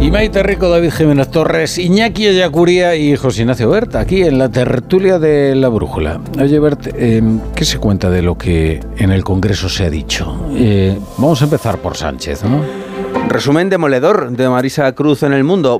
Y Maite Rico, David Jiménez Torres, Iñaki Ellacuría y José Ignacio Bert, aquí en la tertulia de La Brújula. Oye, Bert, ¿qué se cuenta de lo que en el Congreso se ha dicho? Vamos a empezar por Sánchez, ¿no? Resumen demoledor de Marisa Cruz en El Mundo.